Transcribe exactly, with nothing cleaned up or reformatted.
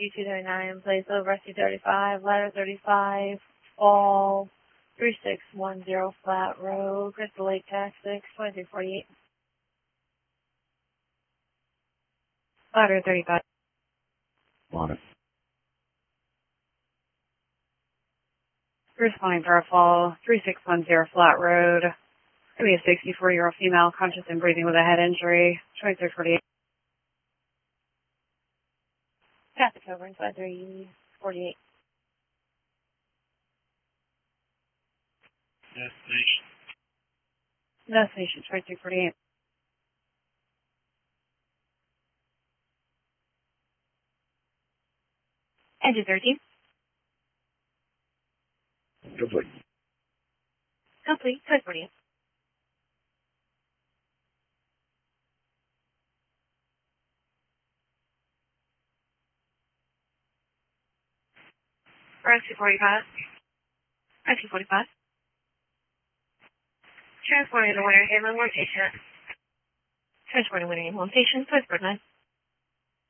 rescue two thirty-nine, place over rescue thirty-five, ladder thirty-five, fall three six one zero Flat Road, Crystal Lake, tax six, twenty-three forty-eight. Ladder thirty-five. On it. Responding for a fall, three six one zero Flat Road. Could be a sixty-four-year-old female, conscious and breathing with a head injury, twenty-three forty-eight. Traffic over in twenty-three forty-eight. Destination. Destination, twenty-three forty-eight. Engine thirteen. Complete. Complete, twenty forty-eight. Rescue forty-five. Rescue forty-five. Transporting to Winter Haven, one patient. Transporting Winter Haven, one patient, Pittsburgh nine.